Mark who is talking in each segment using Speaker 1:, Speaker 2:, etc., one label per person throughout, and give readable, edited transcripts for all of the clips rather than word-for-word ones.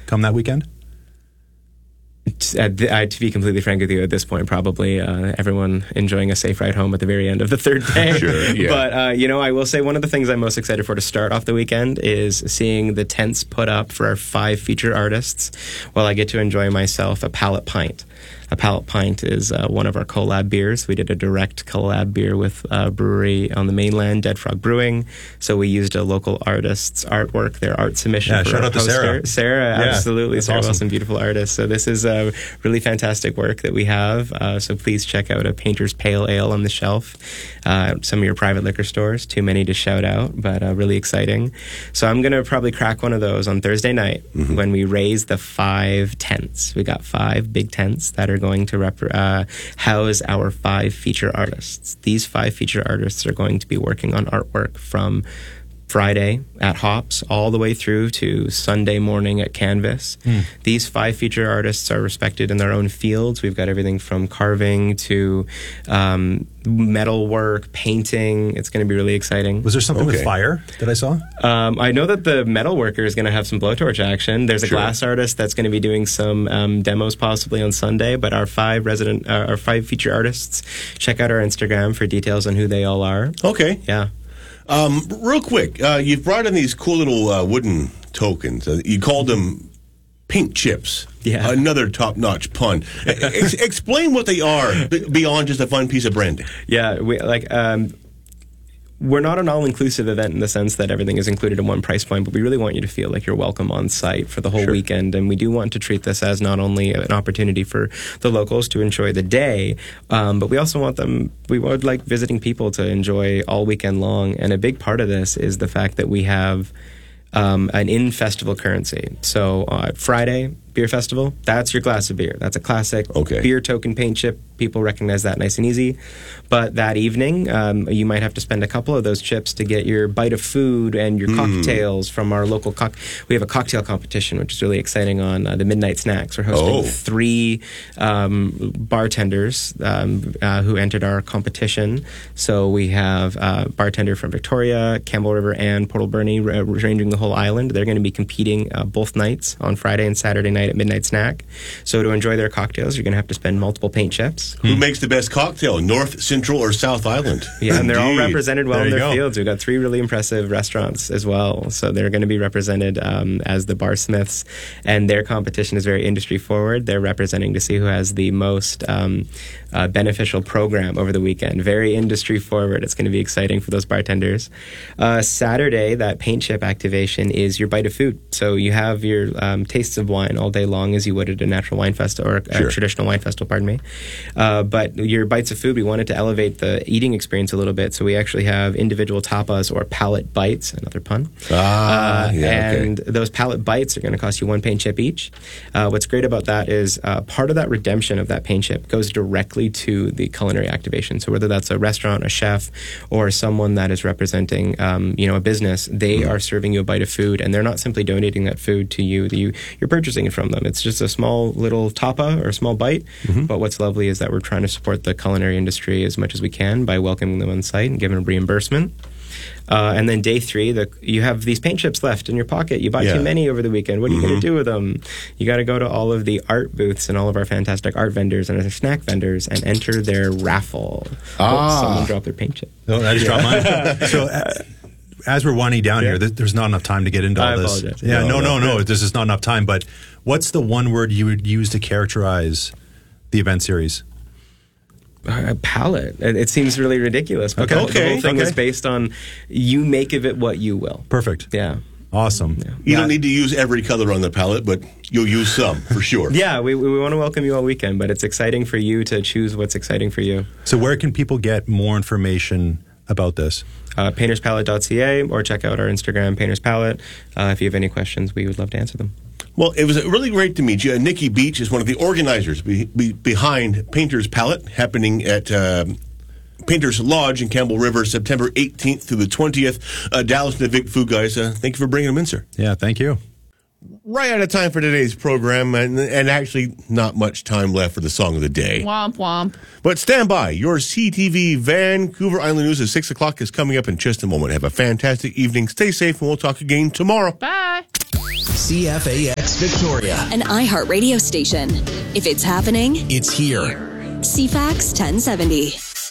Speaker 1: come that weekend?
Speaker 2: To be completely frank with you, at this point, probably everyone enjoying a safe ride home at the very end of the third day.
Speaker 3: Sure, yeah.
Speaker 2: But, I will say one of the things I'm most excited for to start off the weekend is seeing the tents put up for our 5 featured artists while I get to enjoy myself a Palate Pint. A Palate Pint is one of our collab beers. We did a direct collab beer with a brewery on the mainland, Dead Frog Brewing. So we used a local artist's artwork, their art submission.
Speaker 1: Yeah,
Speaker 2: for
Speaker 1: shout out to Sarah.
Speaker 2: Sarah,
Speaker 1: Yeah,
Speaker 2: absolutely.
Speaker 1: that's
Speaker 2: Sarah
Speaker 1: awesome.
Speaker 2: Wilson, beautiful artist. So this is a really fantastic work that we have. So please check out a Painter's Pale Ale on the shelf. Some of your private liquor stores. Too many to shout out, but really exciting. So I'm going to probably crack one of those on Thursday night when we raise the 5 tents. We got 5 big tents that are going to house our 5 feature artists. These 5 feature artists are going to be working on artwork from Friday at Hops all the way through to Sunday morning at Canvas. These 5 feature artists are respected in their own fields. We've got everything from carving to metal work, painting. It's going to be really exciting.
Speaker 1: Was there something with fire that I saw?
Speaker 2: I know that the metal worker is going to have some blowtorch action. There's a glass artist that's going to be doing some demos possibly on Sunday, but our 5 feature artists, check out our Instagram for details on who they all are.
Speaker 3: Okay.
Speaker 2: Yeah.
Speaker 3: Real quick, you've brought in these cool little wooden tokens. You called them pink chips.
Speaker 2: Yeah.
Speaker 3: Another top-notch pun. Explain what they are beyond just a fun piece of branding.
Speaker 2: Yeah, we're not an all-inclusive event in the sense that everything is included in one price point, but we really want you to feel like you're welcome on site for the whole weekend. And we do want to treat this as not only an opportunity for the locals to enjoy the day, but we also we would like visiting people to enjoy all weekend long. And a big part of this is the fact that we have an in-festival currency. So Friday, beer festival, that's your glass of beer. That's a classic beer token paint chip. People recognize that nice and easy. But that evening, you might have to spend a couple of those chips to get your bite of food and your cocktails from our local we have a cocktail competition, which is really exciting on the Midnight Snacks. We're hosting 3 bartenders who entered our competition. So we have a bartender from Victoria, Campbell River, and Port Alberni, ranging the whole island. They're going to be competing both nights on Friday and Saturday night at Midnight Snack. So to enjoy their cocktails, you're going to have to spend multiple paint chips.
Speaker 3: Who makes the best cocktail, North, Central, or South Island?
Speaker 2: Yeah, and they're all represented well in their fields. We've got 3 really impressive restaurants as well. So they're going to be represented as the barsmiths, and their competition is very industry forward. They're representing to see who has the most beneficial program over the weekend. Very industry forward. It's going to be exciting for those bartenders. Saturday, that paint chip activation is your bite of food. So you have your tastes of wine all day long as you would at a natural wine festival or a traditional wine festival, pardon me. But your bites of food, we wanted to elevate the eating experience a little bit. So we actually have individual tapas or palate bites, another pun. And those palate bites are going to cost you 1 paint chip each. What's great about that is part of that redemption of that paint chip goes directly to the culinary activation. So whether that's a restaurant, a chef, or someone that is representing a business, they are serving you a bite of food, and they're not simply donating that food to you. You're purchasing it from them. It's just a small little tapa or a small bite. But what's lovely is that we're trying to support the culinary industry as much as we can by welcoming them on site and giving them reimbursement. And then day 3, you have these paint chips left in your pocket. You bought too many over the weekend. What are you going to do with them? You got to go to all of the art booths and all of our fantastic art vendors and our snack vendors and enter their raffle. Someone dropped their paint chip.
Speaker 1: No, I just dropped mine. So as we're winding down here, there's not enough time to get into all this.
Speaker 2: Apologize.
Speaker 1: Yeah, no. There's just not enough time. But what's the one word you would use to characterize the event series?
Speaker 2: Palette. It seems really ridiculous, but the whole thing is based on you make of it what you will.
Speaker 1: Perfect.
Speaker 2: Yeah.
Speaker 1: Awesome.
Speaker 2: Yeah.
Speaker 3: You don't need to use every color on the palette, but you'll use some for sure.
Speaker 2: Yeah, we want to welcome you all weekend, but it's exciting for you to choose what's exciting for you.
Speaker 1: So where can people get more information about this?
Speaker 2: Painterspalette.ca, or check out our Instagram, Painters Palette. If you have any questions, we would love to answer them.
Speaker 3: Well, it was really great to meet you. Nikki Beach is one of the organizers behind Painter's Palette, happening at Painter's Lodge in Campbell River, September 18th through the 20th. Dallas and the Vic Food Guys, thank you for bringing them in, sir.
Speaker 1: Yeah, thank you.
Speaker 3: Right out of time for today's program, and actually not much time left for the song of the day.
Speaker 4: Womp womp.
Speaker 3: But stand by. Your CTV Vancouver Island News at 6 o'clock is coming up in just a moment. Have a fantastic evening. Stay safe, and we'll talk again tomorrow.
Speaker 4: Bye.
Speaker 5: CFAX
Speaker 4: West Victoria.
Speaker 5: An iHeart radio station. If it's happening,
Speaker 4: it's here.
Speaker 5: CFAX 1070.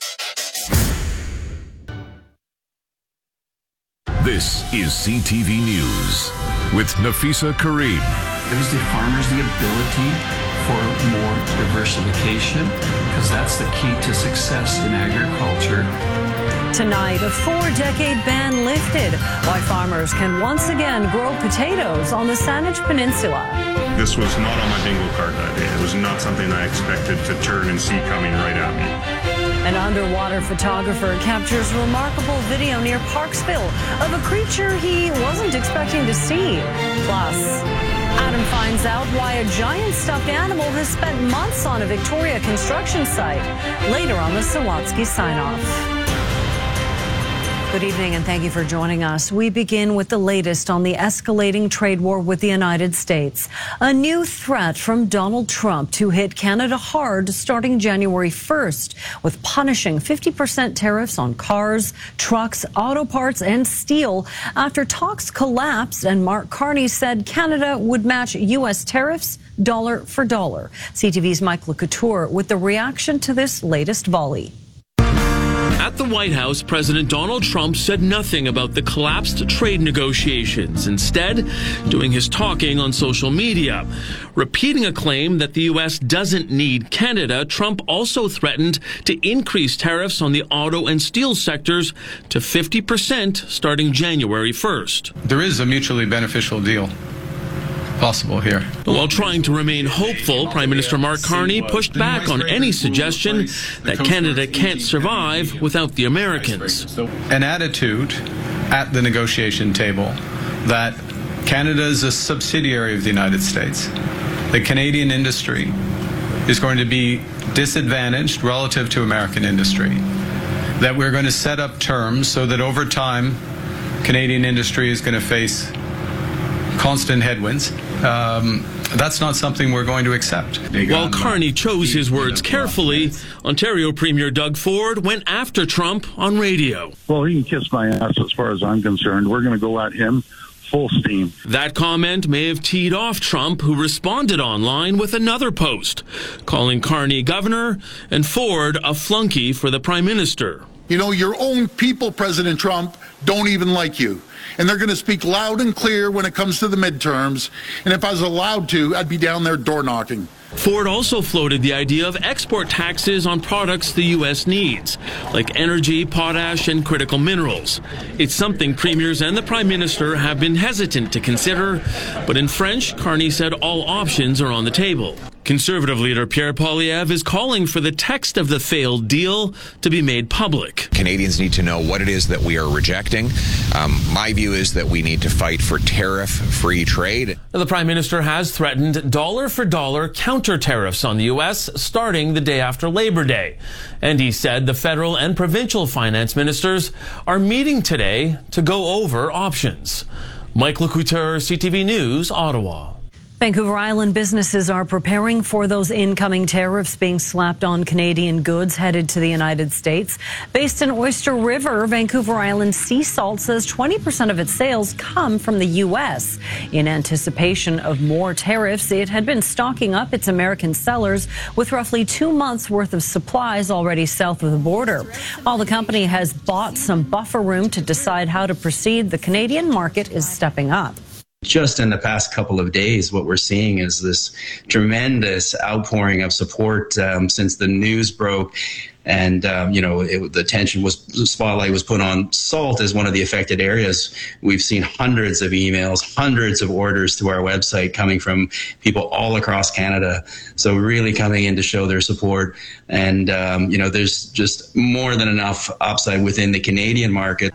Speaker 6: This is CTV News with Nafisa Kareem.
Speaker 7: Gives the farmers the ability for more diversification, because that's the key to success in agriculture.
Speaker 8: Tonight, a 4-decade ban lifted. Why farmers can once again grow potatoes on the Saanich Peninsula.
Speaker 9: This was not on my bingo card that day. It was not something I expected to turn and see coming right at me.
Speaker 8: An underwater photographer captures remarkable video near Parksville of a creature he wasn't expecting to see. Plus, Adam finds out why a giant stuffed animal has spent months on a Victoria construction site. Later on the Sawatsky sign-off. Good evening and thank you for joining us. We begin with the latest on the escalating trade war with the United States. A new threat from Donald Trump to hit Canada hard starting January 1st, with punishing 50% tariffs on cars, trucks, auto parts, and steel after talks collapsed and Mark Carney said Canada would match U.S. tariffs dollar for dollar. CTV's Mike LeCouture with the reaction to this latest volley.
Speaker 10: At the White House, President Donald Trump said nothing about the collapsed trade negotiations, instead doing his talking on social media. Repeating a claim that the U.S. doesn't need Canada, Trump also threatened to increase tariffs on the auto and steel sectors to 50% starting January 1st.
Speaker 11: There is a mutually beneficial deal possible here.
Speaker 10: While trying to remain hopeful, Prime Minister Mark Carney pushed back on any suggestion that Canada can't survive without the Americans.
Speaker 11: An attitude at the negotiation table that Canada is a subsidiary of the United States. The Canadian industry is going to be disadvantaged relative to American industry. That we're going to set up terms so that over time, Canadian industry is going to face constant headwinds. That's not something we're going to accept.
Speaker 10: While Carney chose his words carefully, Ontario Premier Doug Ford went after Trump on radio.
Speaker 12: Well, he can kiss my ass as far as I'm concerned. We're going to go at him full steam.
Speaker 10: That comment may have teed off Trump, who responded online with another post, calling Carney governor and Ford a flunky for the Prime Minister.
Speaker 13: You know, your own people, President Trump, don't even like you. And they're going to speak loud and clear when it comes to the midterms. And if I was allowed to, I'd be down there door knocking.
Speaker 10: Ford also floated the idea of export taxes on products the U.S. needs, like energy, potash, and critical minerals. It's something premiers and the Prime Minister have been hesitant to consider, but in French, Carney said all options are on the table. Conservative leader Pierre Poilievre is calling for the text of the failed deal to be made public.
Speaker 14: Canadians need to know what it is that we are rejecting. My view is that we need to fight for tariff-free trade.
Speaker 10: The Prime Minister has threatened dollar-for-dollar counter-tariffs on the U.S. starting the day after Labor Day. And he said the federal and provincial finance ministers are meeting today to go over options. Mike LeCouture, CTV News, Ottawa.
Speaker 8: Vancouver Island businesses are preparing for those incoming tariffs being slapped on Canadian goods headed to the United States. Based in Oyster River, Vancouver Island Sea Salt says 20% of its sales come from the U.S. In anticipation of more tariffs, it had been stocking up its American sellers with roughly 2 months' worth of supplies already south of the border. While the company has bought some buffer room to decide how to proceed, the Canadian market is stepping up.
Speaker 15: Just in the past couple of days, what we're seeing is this tremendous outpouring of support since the news broke. And, the spotlight was put on salt as one of the affected areas. We've seen hundreds of emails, hundreds of orders to our website coming from people all across Canada. So really coming in to show their support. And, there's just more than enough upside within the Canadian market.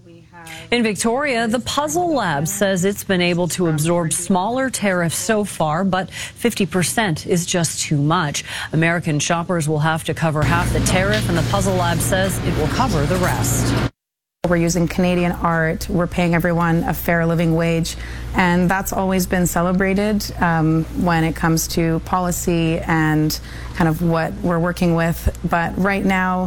Speaker 8: In Victoria, the Puzzle Lab says it's been able to absorb smaller tariffs so far, but 50% is just too much. American shoppers will have to cover half the tariff, and the Puzzle Lab says it will cover the rest.
Speaker 16: We're using Canadian art. We're paying everyone a fair living wage, and that's always been celebrated when it comes to policy and kind of what we're working with. But right now,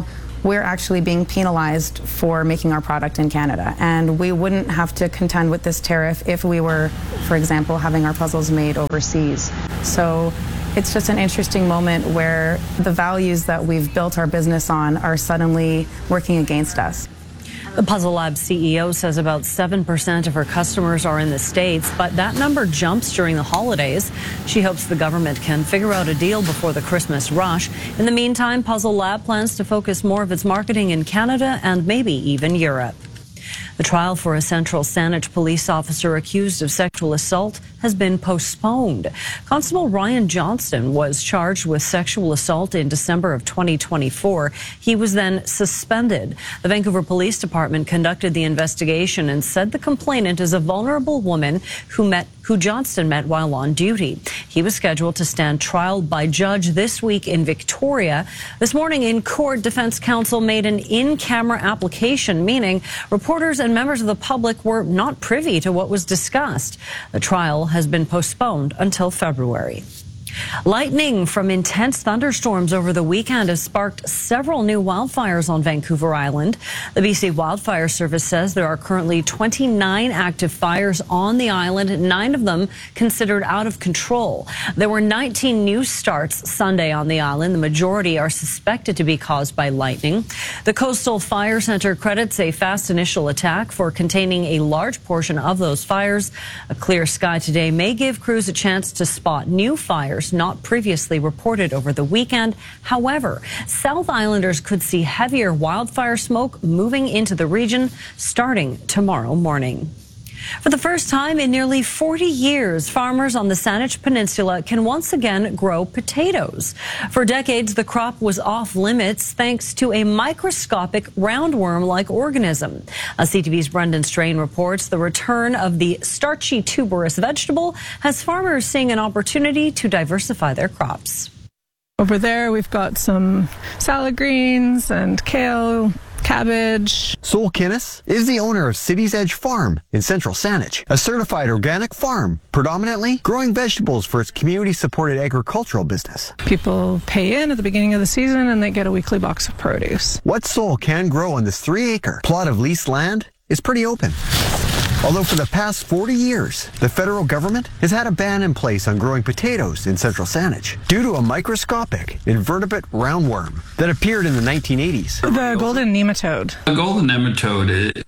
Speaker 16: we're actually being penalized for making our product in Canada. And we wouldn't have to contend with this tariff if we were, for example, having our puzzles made overseas. So it's just an interesting moment where the values that we've built our business on are suddenly working against us.
Speaker 8: The Puzzle Lab CEO says about 7% of her customers are in the States, but that number jumps during the holidays. She hopes the government can figure out a deal before the Christmas rush. In the meantime, Puzzle Lab plans to focus more of its marketing in Canada and maybe even Europe. The trial for a Central Saanich police officer accused of sexual assault has been postponed. Constable Ryan Johnston was charged with sexual assault in December of 2024. He was then suspended. The Vancouver Police Department conducted the investigation and said the complainant is a vulnerable woman who Johnston met while on duty. He was scheduled to stand trial by judge this week in Victoria. This morning in court, defense counsel made an in-camera application, meaning reporters and members of the public were not privy to what was discussed. The trial has been postponed until February. Lightning from intense thunderstorms over the weekend has sparked several new wildfires on Vancouver Island. The BC Wildfire Service says there are currently 29 active fires on the island, 9 of them considered out of control. There were 19 new starts Sunday on the island. The majority are suspected to be caused by lightning. The Coastal Fire Center credits a fast initial attack for containing a large portion of those fires. A clear sky today may give crews a chance to spot new fires not previously reported over the weekend. However, South Islanders could see heavier wildfire smoke moving into the region starting tomorrow morning. For the first time in nearly 40 years, farmers on the Saanich Peninsula can once again grow potatoes. For decades, the crop was off limits thanks to a microscopic roundworm-like organism. CTV's Brendan Strain reports the return of the starchy tuberous vegetable has farmers seeing an opportunity to diversify their crops.
Speaker 4: Over there, we've got some salad greens and kale, cabbage.
Speaker 17: Sol Kinnis is the owner of City's Edge Farm in Central Saanich, a certified organic farm, predominantly growing vegetables for its community-supported agricultural business.
Speaker 4: People pay in at the beginning of the season and they get a weekly box of produce.
Speaker 17: What Sol can grow on this 3-acre plot of leased land is pretty open. Although for the past 40 years, the federal government has had a ban in place on growing potatoes in Central Saanich due to a microscopic invertebrate roundworm that appeared in the 1980s.
Speaker 4: The golden nematode.
Speaker 7: The golden nematode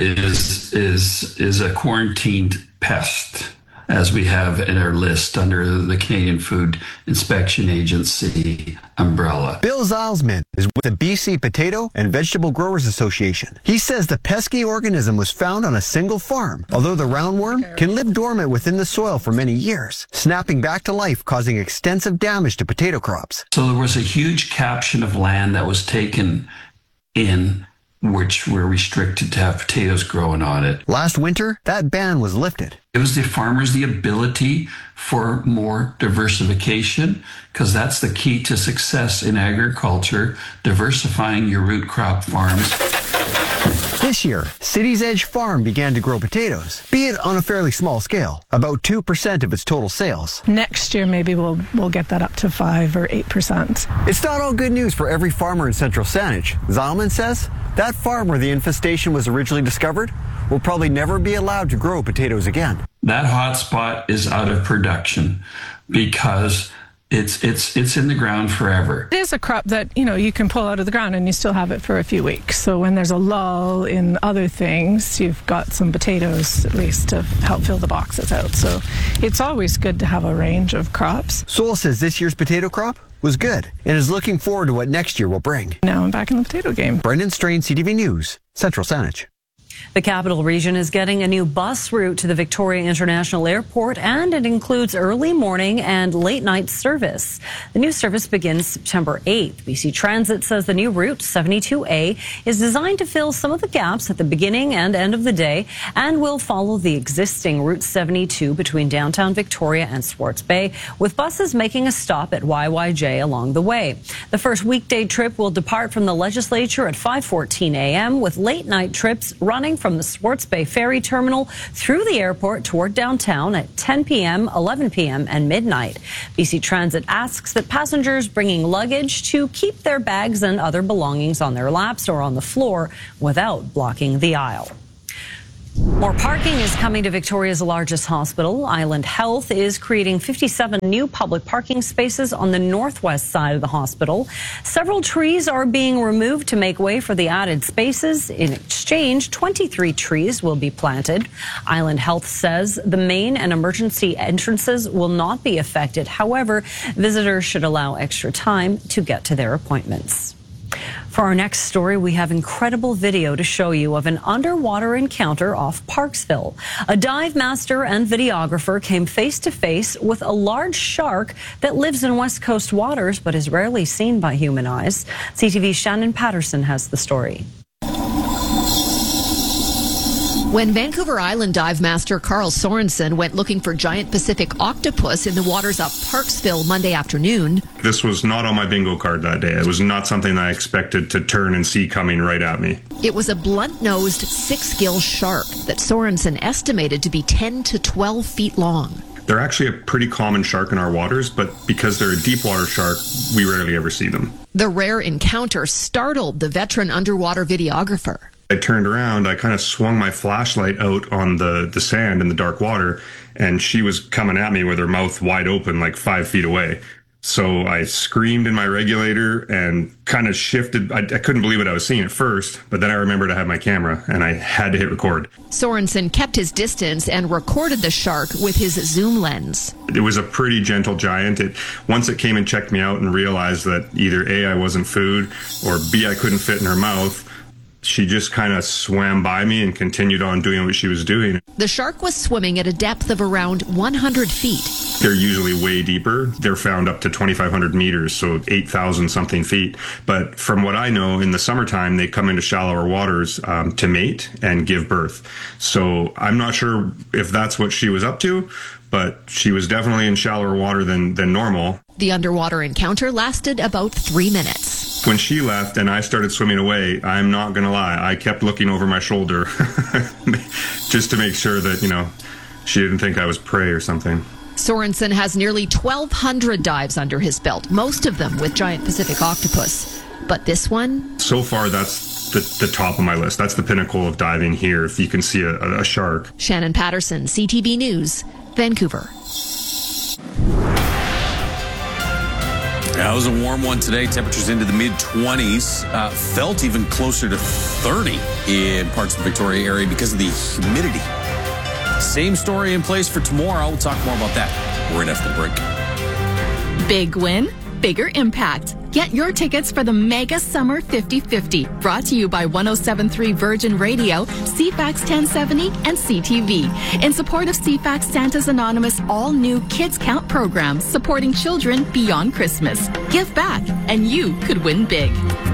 Speaker 7: is a quarantined pest, as we have in our list under the Canadian Food Inspection Agency umbrella.
Speaker 17: Bill Zalsman is with the BC Potato and Vegetable Growers Association. He says the pesky organism was found on a single farm, although the roundworm can live dormant within the soil for many years, snapping back to life, causing extensive damage to potato crops.
Speaker 7: So there was a huge caption of land that was taken in which were restricted to have potatoes growing on it.
Speaker 17: Last winter, that ban was lifted.
Speaker 7: It was the farmers the ability for more diversification, because that's the key to success in agriculture, diversifying your root crop farms.
Speaker 17: This year, City's Edge Farm began to grow potatoes, be it on a fairly small scale, about 2% of its total sales.
Speaker 4: Next year, maybe we'll get that up to 5 or 8%.
Speaker 17: It's not all good news for every farmer in Central Saanich. Zalman says that farm where the infestation was originally discovered will probably never be allowed to grow potatoes again.
Speaker 7: That hot spot is out of production because it's in the ground forever.
Speaker 4: It is a crop that, you can pull out of the ground and you still have it for a few weeks. So when there's a lull in other things, you've got some potatoes at least to help fill the boxes out. So it's always good to have a range of crops.
Speaker 17: Sol says this year's potato crop was good and is looking forward to what next year will bring.
Speaker 4: Now I'm back in the potato game.
Speaker 17: Brendan Strain, CTV News, Central Saanich.
Speaker 8: The Capital Region is getting a new bus route to the Victoria International Airport, and it includes early morning and late night service. The new service begins September 8th. BC Transit says the new route, 72A, is designed to fill some of the gaps at the beginning and end of the day and will follow the existing Route 72 between downtown Victoria and Swartz Bay, with buses making a stop at YYJ along the way. The first weekday trip will depart from the legislature at 5:14 a.m., with late night trips running morning from the Swartz Bay Ferry Terminal through the airport toward downtown at 10 p.m., 11 p.m. and midnight. BC Transit asks that passengers bringing luggage to keep their bags and other belongings on their laps or on the floor without blocking the aisle. More parking is coming to Victoria's largest hospital. Island Health is creating 57 new public parking spaces on the northwest side of the hospital. Several trees are being removed to make way for the added spaces. In exchange, 23 trees will be planted. Island Health says the main and emergency entrances will not be affected. However, visitors should allow extra time to get to their appointments. For our next story, we have incredible video to show you of an underwater encounter off Parksville. A dive master and videographer came face to face with a large shark that lives in West Coast waters but is rarely seen by human eyes. CTV's Shannon Patterson has the story.
Speaker 18: When Vancouver Island dive master Carl Sorensen went looking for giant Pacific octopus in the waters of Parksville Monday afternoon.
Speaker 9: This was not on my bingo card that day. It was not something that I expected to turn and see coming right at me.
Speaker 18: It was a blunt-nosed, six-gill shark that Sorensen estimated to be 10 to 12 feet long.
Speaker 9: They're actually a pretty common shark in our waters, but because they're a deep water shark, we rarely ever see them.
Speaker 18: The rare encounter startled the veteran underwater videographer.
Speaker 9: I turned around, I kind of swung my flashlight out on the sand in the dark water, and she was coming at me with her mouth wide open, like 5 feet away. So I screamed in my regulator and kind of shifted. I couldn't believe what I was seeing at first, but then I remembered I had my camera, and I had to hit record.
Speaker 18: Sorensen kept his distance and recorded the shark with his zoom lens.
Speaker 9: It was a pretty gentle giant. Once it came and checked me out and realized that either A, I wasn't food, or B, I couldn't fit in her mouth, she just kind of swam by me and continued on doing what she was doing.
Speaker 18: The shark was swimming at a depth of around 100 feet.
Speaker 9: They're usually way deeper. They're found up to 2,500 meters, so 8,000 something feet. But from what I know, in the summertime, they come into shallower waters to mate and give birth. So I'm not sure if that's what she was up to, but she was definitely in shallower water than normal.
Speaker 18: The underwater encounter lasted about 3 minutes.
Speaker 9: When she left and I started swimming away, I'm not going to lie, I kept looking over my shoulder just to make sure that, she didn't think I was prey or something.
Speaker 18: Sorensen has nearly 1,200 dives under his belt, most of them with giant Pacific octopus. But this one?
Speaker 9: So far, that's the top of my list. That's the pinnacle of diving here, if you can see a shark.
Speaker 18: Shannon Patterson, CTV News, Vancouver.
Speaker 19: Yeah, it was a warm one today. Temperatures into the mid-20s. Felt even closer to 30 in parts of the Victoria area because of the humidity. Same story in place for tomorrow. We'll talk more about that right after the break.
Speaker 20: Big win, bigger impact. Get your tickets for the Mega Summer 50-50, brought to you by 107.3 Virgin Radio, CFAX 1070, and CTV, in support of CFAX Santa's Anonymous all-new Kids Count program, supporting children beyond Christmas. Give back, and you could win big.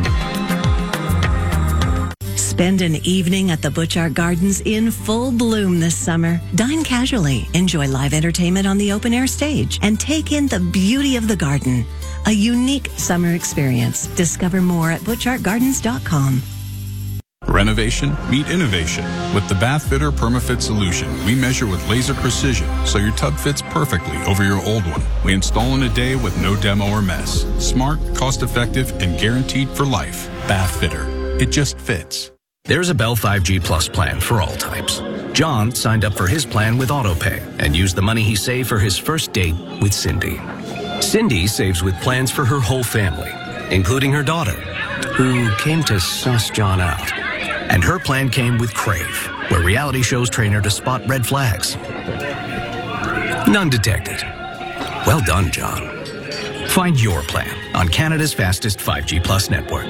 Speaker 21: Spend an evening at the Butchart Gardens in full bloom this summer. Dine casually, enjoy live entertainment on the open-air stage, and take in the beauty of the garden. A unique summer experience. Discover more at butchartgardens.com.
Speaker 22: Renovation, meet innovation. With the Bathfitter PermaFit solution, we measure with laser precision so your tub fits perfectly over your old one. We install in a day with no demo or mess. Smart, cost-effective, and guaranteed for life. Bathfitter. It just fits.
Speaker 23: There's a Bell 5G Plus plan for all types. John signed up for his plan with AutoPay and used the money he saved for his first date with Cindy. Cindy saves with plans for her whole family, including her daughter, who came to suss John out. And her plan came with Crave, where reality shows train her to spot red flags. None detected. Well done, John. Find your plan on Canada's fastest 5G Plus network.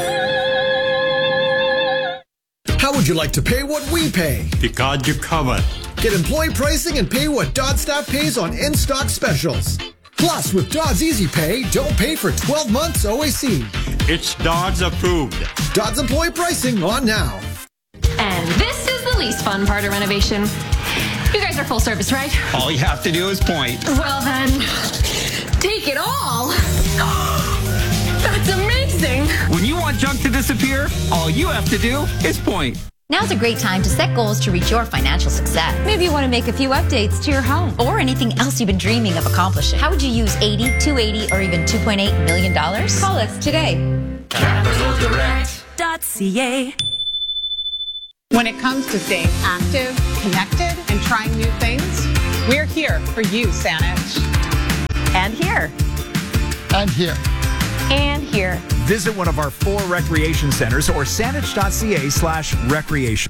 Speaker 24: How would you like to pay what we pay?
Speaker 25: Because you're covered.
Speaker 24: Get employee pricing and pay what Dodd staff pays on in-stock specials. Plus, with Dodd's Easy Pay, don't pay for 12 months OAC.
Speaker 25: It's Dodd's approved.
Speaker 24: Dodd's employee pricing on now.
Speaker 26: And this is the least fun part of renovation. You guys are full service, right?
Speaker 25: All you have to do is point.
Speaker 26: Well then, take it all. That's amazing.
Speaker 25: When you want junk to disappear, all you have to do is point.
Speaker 1: Now's a great time to set goals to reach your financial success.
Speaker 26: Maybe you want to make a few updates to your home.
Speaker 1: Or anything else you've been dreaming of accomplishing. How would you use $80, $280, or even $2.8 million?
Speaker 26: Call us today.
Speaker 1: CapitalDirect.ca.
Speaker 2: When it comes to staying active, connected, and trying new things, we're here for you, Saanich.
Speaker 1: And here.
Speaker 13: And here.
Speaker 1: And here.
Speaker 3: Visit one of our 4 recreation centers or saanich.ca/recreation.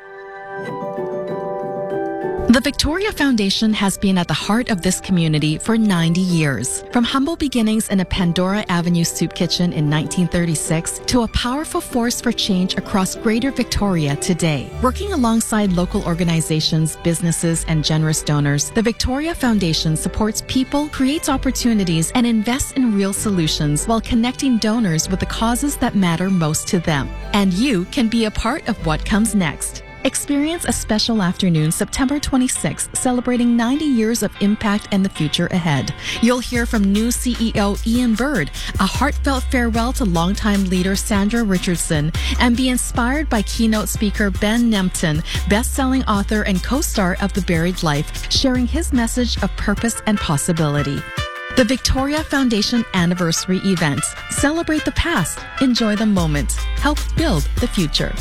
Speaker 20: The Victoria Foundation has been at the heart of this community for 90 years. From humble beginnings in a Pandora Avenue soup kitchen in 1936 to a powerful force for change across Greater Victoria today. Working alongside local organizations, businesses, and generous donors, the Victoria Foundation supports people, creates opportunities, and invests in real solutions while connecting donors with the causes that matter most to them. And you can be a part of what comes next. Experience a special afternoon September 26th, celebrating 90 years of impact and the future ahead. You'll hear from new CEO Ian Bird, a heartfelt farewell to longtime leader Sandra Richardson, and be inspired by keynote speaker Ben Nempton, best-selling author and co-star of The Buried Life, sharing his message of purpose and possibility. The Victoria Foundation Anniversary Event. Celebrate the past, enjoy the moment, help build the future.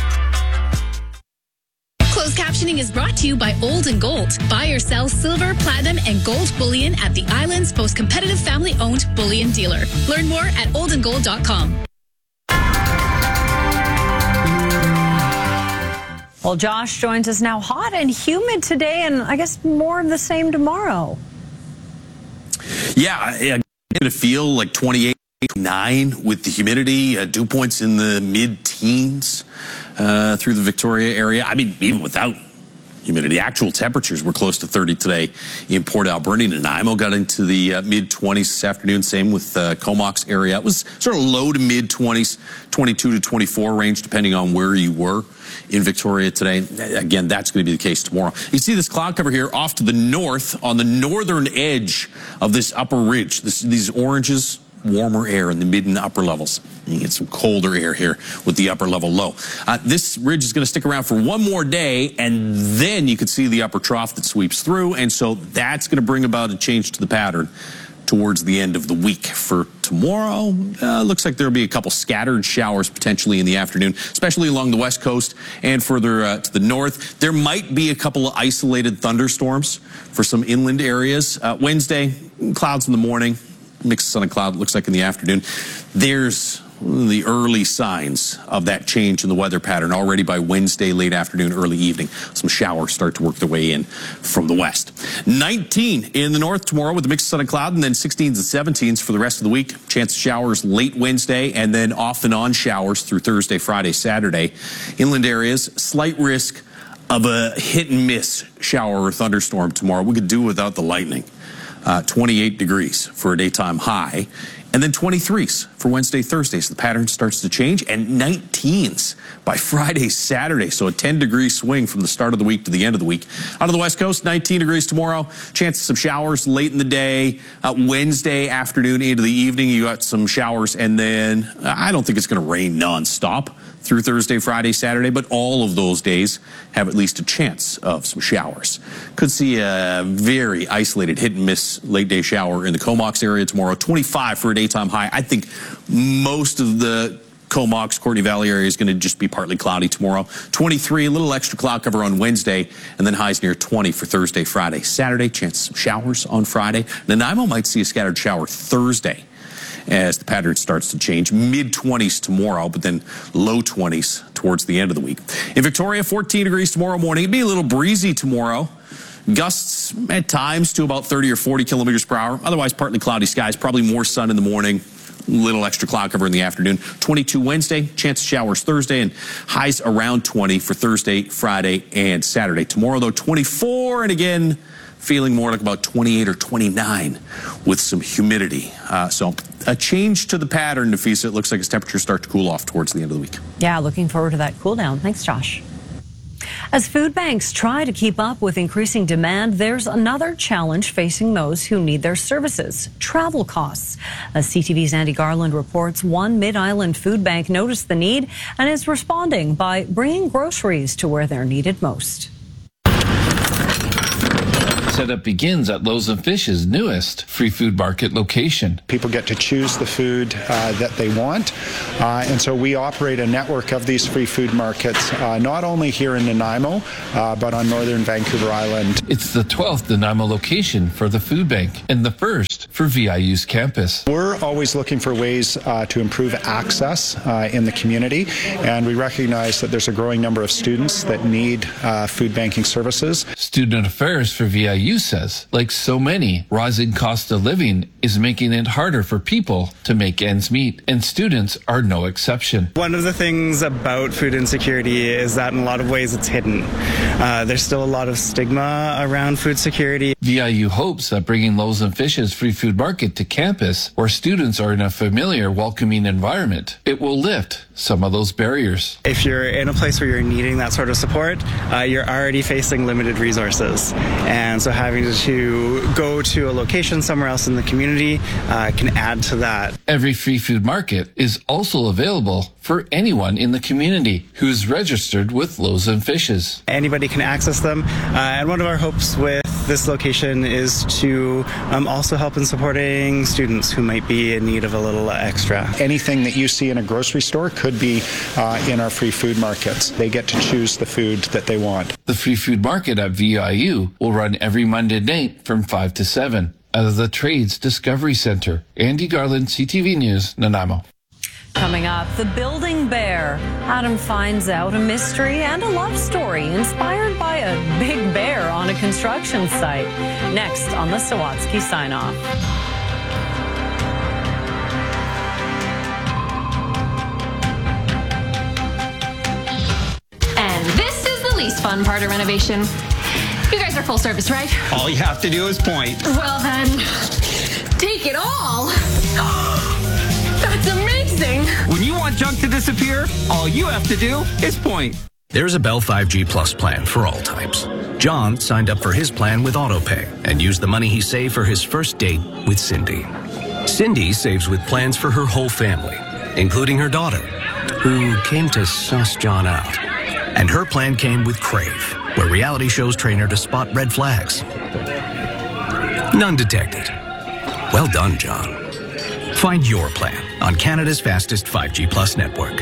Speaker 5: Closed captioning is brought to you by Old and Gold. Buy or sell silver, platinum, and gold bullion at the island's most competitive family-owned bullion dealer. Learn more at oldandgold.com.
Speaker 8: Well, Josh joins us now. Hot and humid today, and I guess more of the same tomorrow.
Speaker 19: Yeah, I'm going to feel like 28.9 with the humidity, dew points in the mid-teens through the Victoria area. I mean, even without humidity, actual temperatures were close to 30 today in Port Alberni. And Nanaimo got into the mid-20s this afternoon. Same with Comox area. It was sort of low to mid-20s, 22 to 24 range, depending on where you were in Victoria today. Again, that's going to be the case tomorrow. You see this cloud cover here off to the north on the northern edge of this upper ridge. These oranges, warmer air in the mid and upper levels. You get some colder air here with the upper level low. This ridge is going to stick around for one more day, and then you can see the upper trough that sweeps through, and so that's going to bring about a change to the pattern towards the end of the week. For tomorrow, looks like there'll be a couple scattered showers potentially in the afternoon, especially along the west coast and further to the north. There might be a couple of isolated thunderstorms for some inland areas. Wednesday, clouds in the morning, mixed sun and cloud, looks like in the afternoon. There's the early signs of that change in the weather pattern already by Wednesday, late afternoon, early evening. Some showers start to work their way in from the west. 19 in the north tomorrow with a mixed sun and cloud, and then 16s and 17s for the rest of the week. Chance of showers late Wednesday, and then off and on showers through Thursday, Friday, Saturday. Inland areas, slight risk of a hit and miss shower or thunderstorm tomorrow. We could do without the lightning. 28 degrees for a daytime high, and then 23s for Wednesday, Thursday. So the pattern starts to change, and 19s by Friday, Saturday. So a 10-degree swing from the start of the week to the end of the week. Out of the west coast, 19 degrees tomorrow. Chance of some showers late in the day. Wednesday afternoon into the evening, you got some showers, and then I don't think it's going to rain nonstop through Thursday, Friday, Saturday, but all of those days have at least a chance of some showers. Could see a very isolated hit and miss late day shower in the Comox area tomorrow. 25 for a daytime high. I think most of the Comox, Courtney Valley area is going to just be partly cloudy tomorrow. 23, a little extra cloud cover on Wednesday, and then highs near 20 for Thursday, Friday, Saturday. Chance of some showers on Friday. Nanaimo might see a scattered shower Thursday as the pattern starts to change. Mid-20s tomorrow, but then low 20s towards the end of the week. In Victoria, 14 degrees tomorrow morning. It'll be a little breezy tomorrow. Gusts at times to about 30 or 40 kilometers per hour. Otherwise, partly cloudy skies. Probably more sun in the morning. Little extra cloud cover in the afternoon. 22 Wednesday, chance of showers Thursday, and highs around 20 for Thursday, Friday, and Saturday. Tomorrow, though, 24, and again, feeling more like about 28 or 29 with some humidity. So a change to the pattern, Nafisa. It looks like as temperatures start to cool off towards the end of the week.
Speaker 8: Yeah, looking forward to that cool down. Thanks, Josh. As food banks try to keep up with increasing demand, there's another challenge facing those who need their services: travel costs. As CTV's Andy Garland reports, one Mid-Island food bank noticed the need and is responding by bringing groceries to where they're needed most.
Speaker 6: Setup begins at Loaves and Fish's newest free food market location.
Speaker 10: People get to choose the food that they want, and so we operate a network of these free food markets, not only here in Nanaimo, but on northern Vancouver Island.
Speaker 6: It's the 12th Nanaimo location for the food bank and the first for VIU's campus.
Speaker 10: We're always looking for ways to improve access in the community, and we recognize that there's a growing number of students that need food banking services.
Speaker 6: Student Affairs for VIU says, like so many, rising cost of living is making it harder for people to make ends meet, and students are no exception.
Speaker 11: One of the things about food insecurity is that in a lot of ways it's hidden. There's still a lot of stigma around food security.
Speaker 6: VIU hopes that bringing Loaves and Fish's free food market to campus, where students are in a familiar, welcoming environment, it will lift some of those barriers.
Speaker 11: If you're in a place where you're needing that sort of support, you're already facing limited resources. And so having to go to a location somewhere else in the community can add to that.
Speaker 6: Every free food market is also available for anyone in the community who's registered with Loaves and Fish's.
Speaker 11: Anybody can access them. And one of our hopes with this location is to also help in supporting students who might be in need of a little extra.
Speaker 10: Anything that you see in a grocery store could be in our free food markets. They get to choose the food that they want.
Speaker 6: The free food market at VIU will run every Monday night from 5 to 7 out of the Trades Discovery Center. Andy Garland, CTV News, Nanaimo.
Speaker 8: Coming up, the building bear. Adam finds out a mystery and a love story inspired by a big bear on a construction site. Next on the Sawatsky Sign-Off.
Speaker 26: And this is the least fun part of renovation. You guys are full service, right?
Speaker 25: All you have to do is point.
Speaker 26: Well then, take it all. That's amazing.
Speaker 25: When you want junk to disappear, all you have to do is point.
Speaker 23: There's a Bell 5G Plus plan for all types. John signed up for his plan with AutoPay and used the money he saved for his first date with Cindy. Cindy saves with plans for her whole family, including her daughter, who came to suss John out. And her plan came with Crave, where reality shows train her to spot red flags. None detected. Well done, John. Find your plan on Canada's fastest 5G Plus network.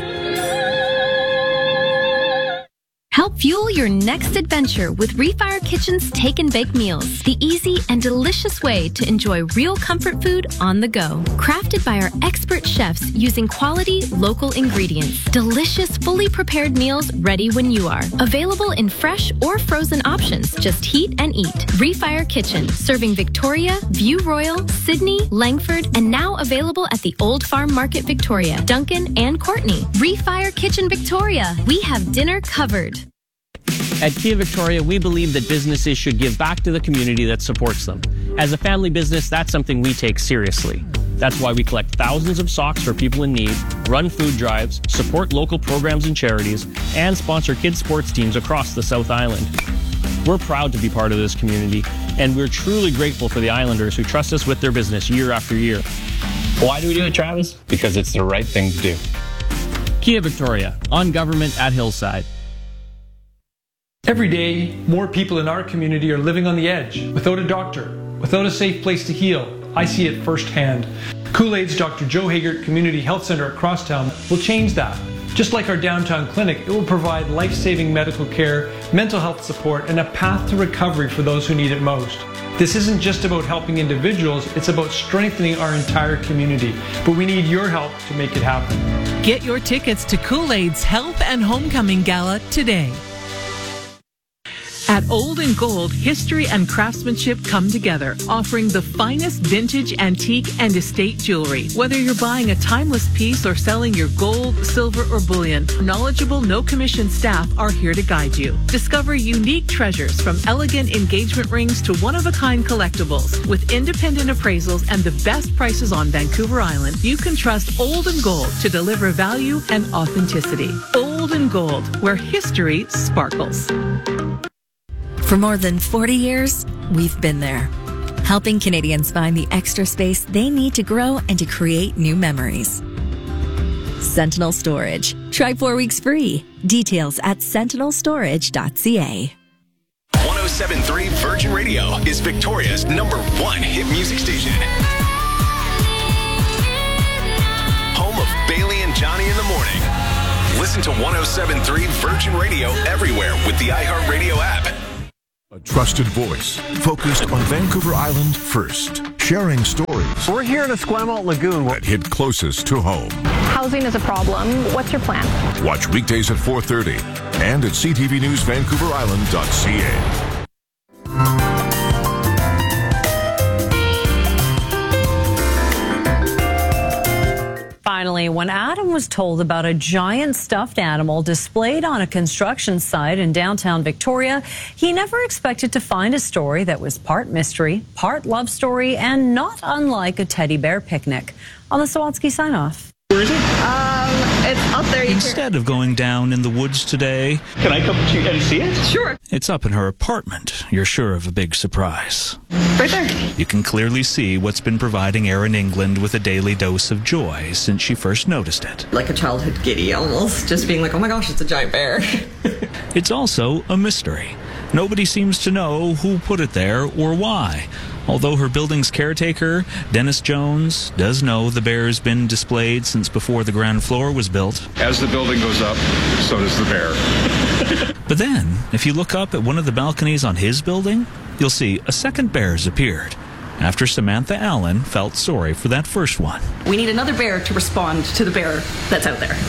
Speaker 12: Help fuel your next adventure with Refire Kitchen's Take and Bake meals, the easy and delicious way to enjoy real comfort food on the go. Crafted by our expert chefs using quality local ingredients. Delicious, fully prepared meals ready when you are. Available in fresh or frozen options. Just heat and eat. Refire Kitchen, serving Victoria, View Royal, Sydney, Langford, and now available at the Old Farm Market Victoria, Duncan, and Courtney. Refire Kitchen Victoria. We have dinner covered.
Speaker 14: At Kia Victoria, we believe that businesses should give back to the community that supports them. As a family business, that's something we take seriously. That's why we collect thousands of socks for people in need, run food drives, support local programs and charities, and sponsor kids' sports teams across the South Island. We're proud to be part of this community, and we're truly grateful for the Islanders who trust us with their business year after year. Why do we do it, Travis? Because it's the right thing to do. Kia Victoria, on government at Hillside.
Speaker 15: Every day, more people in our community are living on the edge, without a doctor, without a safe place to heal. I see it firsthand. Kool-Aid's Dr. Joe Haggart Community Health Center at Crosstown will change that. Just like our downtown clinic, it will provide life-saving medical care, mental health support, and a path to recovery for those who need it most. This isn't just about helping individuals, it's about strengthening our entire community. But we need your help to make it happen.
Speaker 27: Get your tickets to Kool-Aid's Health and Homecoming Gala today. At Old and Gold, history and craftsmanship come together, offering the finest vintage, antique, and estate jewelry. Whether you're buying a timeless piece or selling your gold, silver, or bullion, knowledgeable, no-commission staff are here to guide you. Discover unique treasures from elegant engagement rings to one-of-a-kind collectibles. With independent appraisals and the best prices on Vancouver Island, you can trust Old and Gold to deliver value and authenticity. Old Old & Gold, where history sparkles.
Speaker 4: For more than 40 years, we've been there, helping Canadians find the extra space they need to grow and to create new memories. Sentinel Storage. Try 4 weeks free. Details at sentinelstorage.ca.
Speaker 23: 107.3 Virgin Radio is Victoria's #1 hit music station. Home of Bailey and Johnny in the morning. Listen to 107.3 Virgin Radio everywhere with the iHeartRadio app.
Speaker 7: A trusted voice focused on Vancouver Island first, sharing stories.
Speaker 9: We're here in Esquimalt Lagoon
Speaker 7: that hit closest to home.
Speaker 26: Housing is a problem. What's your plan?
Speaker 7: Watch weekdays at 4:30 and at ctvnewsvancouverisland.ca.
Speaker 8: Finally, when Adam was told about a giant stuffed animal displayed on a construction site in downtown Victoria, he never expected to find a story that was part mystery, part love story, and not unlike a teddy bear picnic. On the Sawatsky sign-off.
Speaker 16: Where is it? It's up there.
Speaker 17: Instead of going down in the woods today...
Speaker 16: Can I come to and see it? Sure.
Speaker 17: It's up in her apartment. You're sure of a big surprise.
Speaker 16: Right there.
Speaker 17: You can clearly see what's been providing Erin England with a daily dose of joy since she first noticed it.
Speaker 16: Like a childhood giddy almost, just being like, oh my gosh, it's a giant bear.
Speaker 17: It's also a mystery. Nobody seems to know who put it there or why. Although her building's caretaker, Dennis Jones, does know the bear's been displayed since before the ground floor was built.
Speaker 18: As the building goes up, so does the bear.
Speaker 17: But then, if you look up at one of the balconies on his building, you'll see a second bear's appeared, after Samantha Allen felt sorry for that first one.
Speaker 16: We need another bear to respond to the bear that's out there.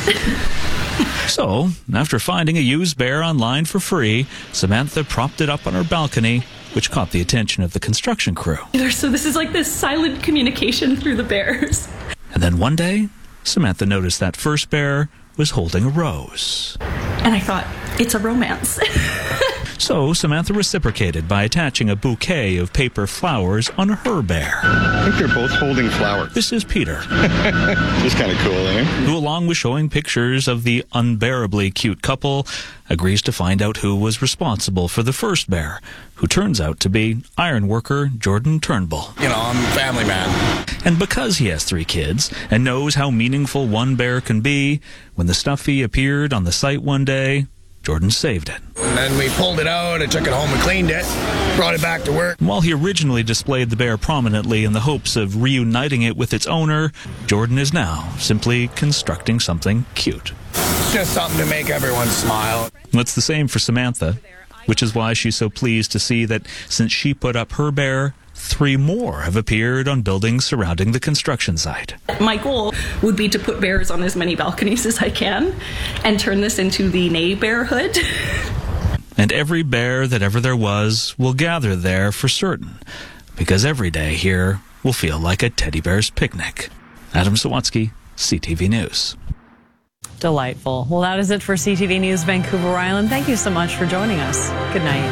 Speaker 17: So, after finding a used bear online for free, Samantha propped it up on her balcony, which caught the attention of the construction crew.
Speaker 16: So this is like this silent communication through the bears.
Speaker 17: And then one day, Samantha noticed that first bear was holding a rose.
Speaker 16: And I thought, it's a romance.
Speaker 17: So Samantha reciprocated by attaching a bouquet of paper flowers on her bear.
Speaker 18: I think they're both holding flowers.
Speaker 17: This is Peter.
Speaker 18: Just kind of cool, eh?
Speaker 17: Who, along with showing pictures of the unbearably cute couple, agrees to find out who was responsible for the first bear, who turns out to be ironworker Jordan Turnbull.
Speaker 18: You know, I'm a family man.
Speaker 17: And because he has 3 kids and knows how meaningful one bear can be, when the stuffy appeared on the site one day, Jordan saved it.
Speaker 18: And then we pulled it out, I took it home and cleaned it, brought it back to work.
Speaker 17: While he originally displayed the bear prominently in the hopes of reuniting it with its owner, Jordan is now simply constructing something cute.
Speaker 18: It's just something to make everyone smile.
Speaker 17: It's the same for Samantha, which is why she's so pleased to see that since she put up her bear, 3 more have appeared on buildings surrounding the construction site.
Speaker 16: My goal would be to put bears on as many balconies as I can and turn this into the neighborhood.
Speaker 17: And every bear that ever there was will gather there for certain, because every day here will feel like a teddy bear's picnic. Adam Sawatsky, CTV News.
Speaker 8: Delightful. Well, that is it for CTV News Vancouver Island. Thank you so much for joining us. Good night.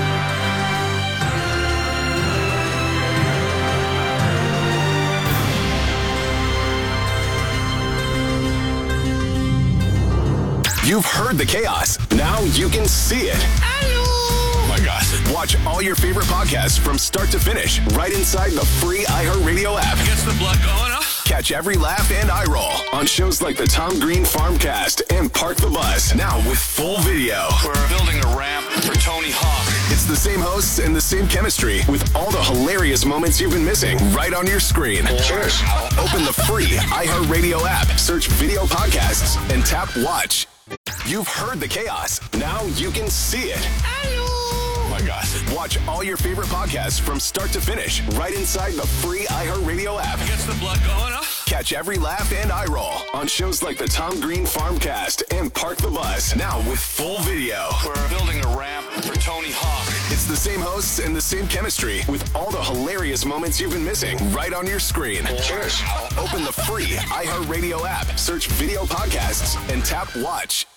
Speaker 23: You've heard the chaos. Now you can see it. Oh my God. Watch all your favorite podcasts from start to finish right inside the free iHeartRadio app.
Speaker 19: Gets the blood going up.
Speaker 23: Catch every laugh and eye roll on shows like the Tom Green Farmcast and Park the Bus. Now with full video.
Speaker 19: We're building a ramp for Tony Hawk.
Speaker 23: It's the same hosts and the same chemistry with all the hilarious moments you've been missing right on your screen.
Speaker 19: Cheers.
Speaker 23: Open the free iHeartRadio app, search video podcasts, and tap watch. You've heard the chaos. Now you can see it. Oh my God. Watch all your favorite podcasts from start to finish right inside the free iHeartRadio app.
Speaker 19: Gets the blood going up.
Speaker 23: Catch every laugh and eye roll on shows like the Tom Green Farmcast and Park the Bus. Now with full video.
Speaker 19: We're building a ramp for Tony Hawk.
Speaker 23: It's the same hosts and the same chemistry with all the hilarious moments you've been missing right on your screen.
Speaker 19: Cheers.
Speaker 23: Open the free iHeartRadio app, search video podcasts, and tap watch.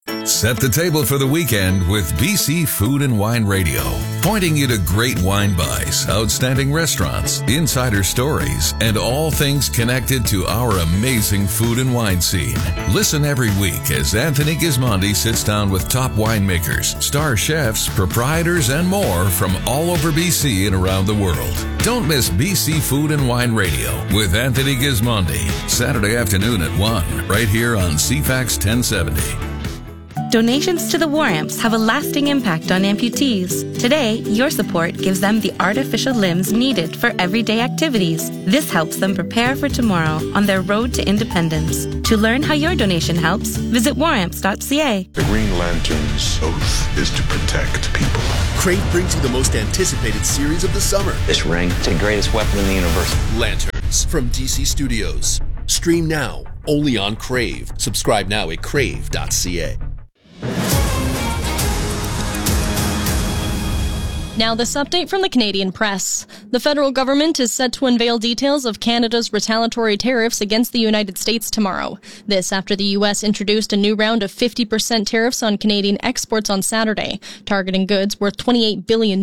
Speaker 1: Set the table for the weekend with BC Food and Wine Radio, pointing you to great wine buys, outstanding restaurants, insider stories, and all things connected to our amazing food and wine scene. Listen every week as Anthony Gismondi sits down with top winemakers, star chefs, proprietors, and more from all over BC and around the world. Don't miss BC Food and Wine Radio with Anthony Gismondi, Saturday afternoon at 1, right here on CFAX 1070.
Speaker 2: Donations to the War Amps have a lasting impact on amputees. Today, your support gives them the artificial limbs needed for everyday activities. This helps them prepare for tomorrow on their road to independence. To learn how your donation helps, visit waramps.ca.
Speaker 9: The Green Lantern's oath is to protect people.
Speaker 13: Crave brings you the most anticipated series of the summer.
Speaker 21: This ring, it's the greatest weapon in the universe.
Speaker 13: Lanterns from DC Studios. Stream now, only on Crave. Subscribe now at crave.ca.
Speaker 22: Now this update from the Canadian Press. The federal government is set to unveil details of Canada's retaliatory tariffs against the United States tomorrow. This after the U.S. introduced a new round of 50% tariffs on Canadian exports on Saturday, targeting goods worth $28 billion.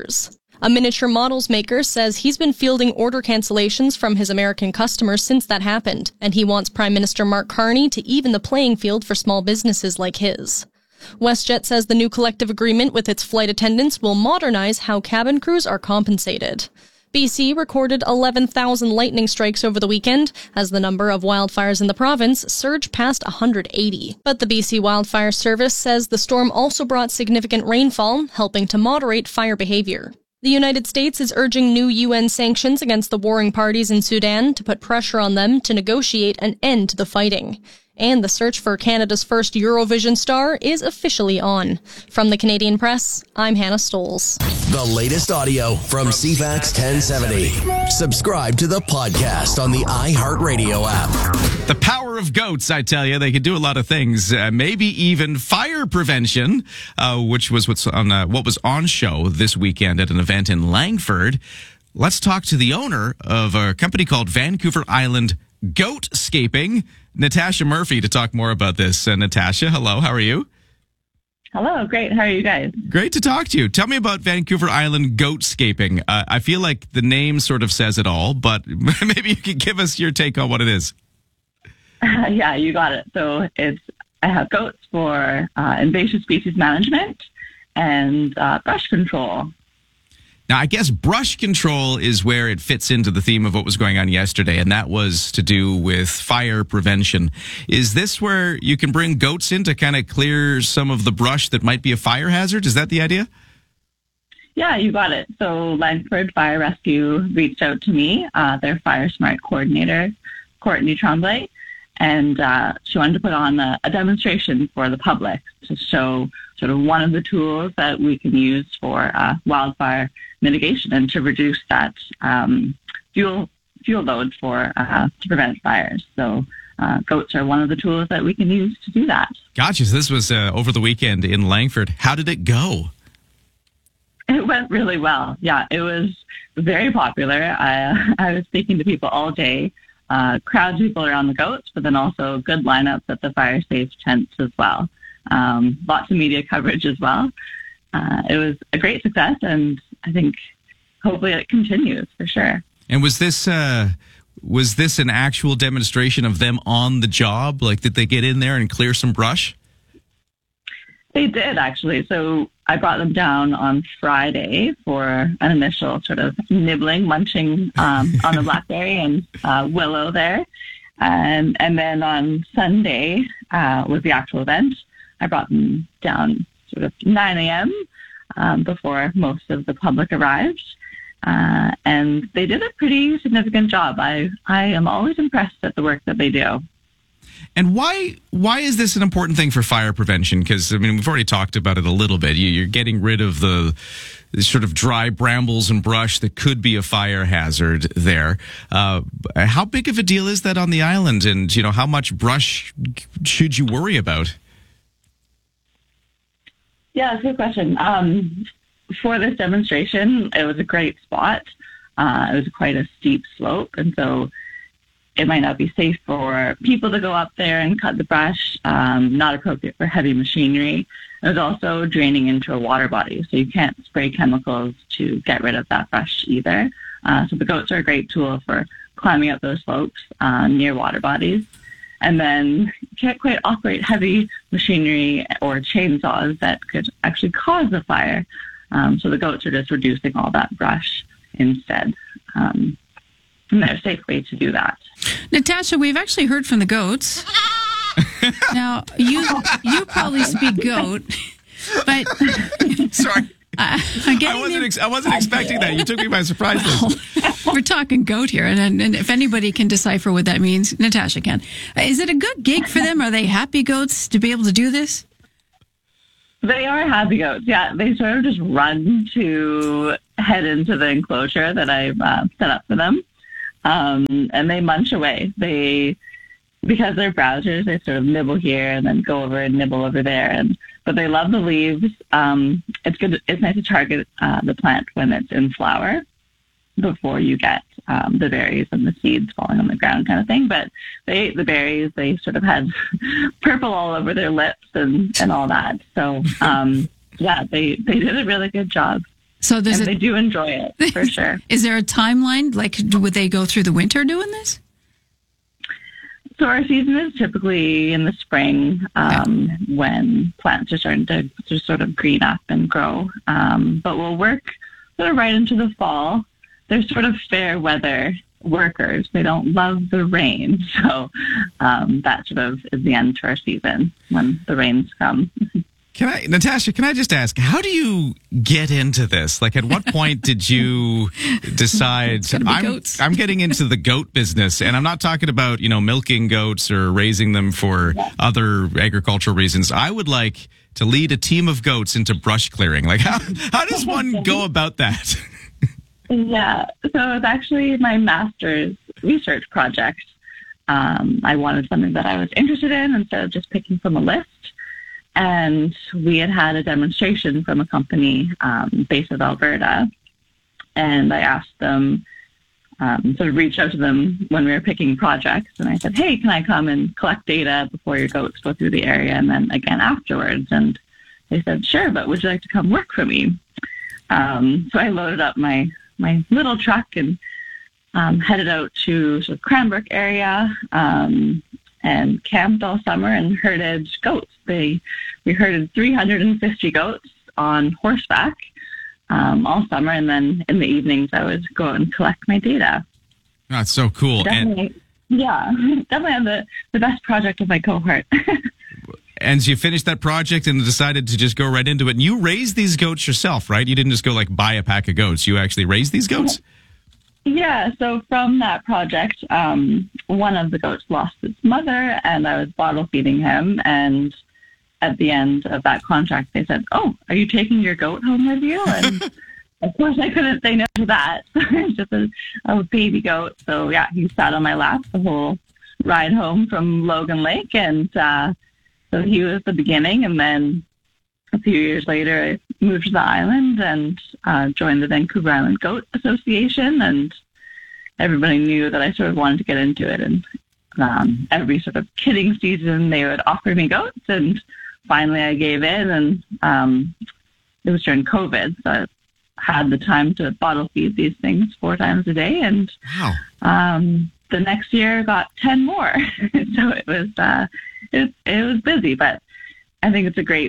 Speaker 22: A miniature models maker says he's been fielding order cancellations from his American customers since that happened, and he wants Prime Minister Mark Carney to even the playing field for small businesses like his. WestJet says the new collective agreement with its flight attendants will modernize how cabin crews are compensated. BC recorded 11,000 lightning strikes over the weekend as the number of wildfires in the province surged past 180. But the BC Wildfire Service says the storm also brought significant rainfall, helping to moderate fire behavior. The United States is urging new UN sanctions against the warring parties in Sudan to put pressure on them to negotiate an end to the fighting. And the search for Canada's first Eurovision star is officially on. From the Canadian Press, I'm Hannah Stoles.
Speaker 13: The latest audio from CFAX 1070. Subscribe to the podcast on the iHeartRadio app.
Speaker 3: The power of goats, I tell you, they can do a lot of things. Maybe even fire prevention, which was what was on show this weekend at an event in Langford. Let's talk to the owner of a company called Vancouver Island Goatscaping, Natasha Murphy, to talk more about this. Natasha, hello, how are you?
Speaker 24: Hello, great. How are you guys?
Speaker 3: Great to talk to you. Tell me about Vancouver Island Goatscaping. I feel like the name sort of says it all, but maybe you could give us your take on what it is.
Speaker 24: Yeah, you got it. So I have goats for invasive species management and brush control.
Speaker 3: Now, I guess brush control is where it fits into the theme of what was going on yesterday, and that was to do with fire prevention. Is this where you can bring goats in to kind of clear some of the brush that might be a fire hazard? Is that the idea?
Speaker 24: Yeah, you got it. So Langford Fire Rescue reached out to me, their Fire Smart coordinator, Courtney Tremblay, and she wanted to put on a demonstration for the public to show sort of one of the tools that we can use for wildfire mitigation and to reduce that fuel load for to prevent fires. So goats are one of the tools that we can use to do that.
Speaker 3: Gotcha. So this was over the weekend in Langford. How did it go?
Speaker 24: It went really well. Yeah, it was very popular. I was speaking to people all day. Crowds of people around the goats, but then also good lineups at the fire safe tents as well. Lots of media coverage as well. It was a great success, and I think hopefully it continues for sure.
Speaker 3: And was this an actual demonstration of them on the job? Like, did they get in there and clear some brush?
Speaker 24: They did, actually. So I brought them down on Friday for an initial sort of munching on the blackberry and willow there. And then on Sunday was the actual event. I brought them down sort of 9 a.m. Before most of the public arrived. And they did a pretty significant job. I am always impressed at the work that they do.
Speaker 3: And why is this an important thing for fire prevention? Because, I mean, we've already talked about it a little bit. You're getting rid of the sort of dry brambles and brush that could be a fire hazard there. How big of a deal is that on the island? And, you know, how much brush should you worry about?
Speaker 24: Yeah, that's a good question. For this demonstration, it was a great spot. It was quite a steep slope. And so it might not be safe for people to go up there and cut the brush, not appropriate for heavy machinery. It was also draining into a water body, so you can't spray chemicals to get rid of that brush either. So the goats are a great tool for climbing up those slopes near water bodies. And then you can't quite operate heavy machinery or chainsaws that could actually cause a fire. So the goats are just reducing all that brush instead. And they're a safe way to do that.
Speaker 5: Natasha, we've actually heard from the goats. Now, you probably speak goat, but...
Speaker 3: Sorry. I wasn't expecting that. You took me by surprise.
Speaker 5: We're talking goat here, and if anybody can decipher what that means, Natasha can. Is it a good gig for them? Are they happy goats to be able to do this?
Speaker 24: They are happy goats, yeah. They sort of just run to head into the enclosure that I've set up for them, and they munch away. Because they're browsers, they sort of nibble here and then go over and nibble over there. But they love the leaves. It's good. It's nice to target the plant when it's in flower before you get the berries and the seeds falling on the ground kind of thing. But they ate the berries. They sort of had purple all over their lips and all that. So, yeah, they did a really good job.
Speaker 5: So
Speaker 24: they do enjoy it, for sure.
Speaker 5: Is there a timeline? Like, would they go through the winter doing this?
Speaker 24: So our season is typically in the spring when plants are starting to sort of green up and grow. But we'll work sort of right into the fall. They're sort of fair weather workers. They don't love the rain. So that sort of is the end to our season when the rains come.
Speaker 3: Natasha, can I just ask, how do you get into this? Like, at what point did you decide, I'm getting into the goat business, and I'm not talking about, milking goats or raising them for other agricultural reasons. I would like to lead a team of goats into brush clearing. Like, how does one go about that?
Speaker 24: Yeah, so it's actually my master's research project. I wanted something that I was interested in instead of just picking from a list. And we had a demonstration from a company based in Alberta. And I asked them, sort of reached out to them when we were picking projects. And I said, hey, can I come and collect data before your goats go through the area and then again afterwards? And they said, sure, but would you like to come work for me? So I loaded up my little truck and headed out to sort of Cranbrook area and camped all summer and herded goats. We herded 350 goats on horseback all summer, and then in the evenings I would go out and collect my data.
Speaker 3: That's so cool.
Speaker 24: Definitely have the best project of my cohort.
Speaker 3: And so you finished that project and decided to just go right into it. And you raised these goats yourself, right? You didn't just go buy a pack of goats. You actually raised these goats?
Speaker 24: Yeah, so from that project, one of the goats lost its mother, and I was bottle feeding him. And at the end of that contract, they said, "Oh, are you taking your goat home with you?" And of course, I couldn't say no to that. It's just a baby goat. So yeah, he sat on my lap the whole ride home from Logan Lake, and so he was the beginning. And then a few years later, I moved to the island and joined the Vancouver Island Goat Association, and everybody knew that I sort of wanted to get into it. And every sort of kidding season, they would offer me goats, and finally I gave in, and it was during COVID, so I had the time to bottle feed these things 4 times a day, and the next year got 10 more. So it was busy, but I think it's a great